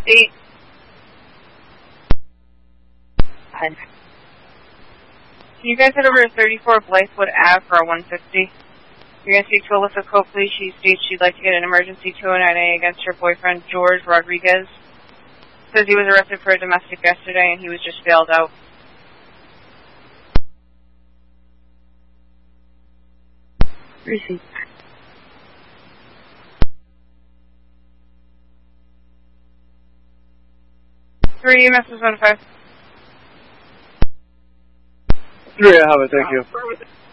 8. Can you guys head over to 34 Blythewood Ave for a 160? You're going to speak to Alyssa Copley. She states she'd like to get an emergency 209A against her boyfriend, George Rodriguez. Says he was arrested for a domestic yesterday and he was just bailed out. Receipt. 3 EMS 15. 3, I have it, thank you.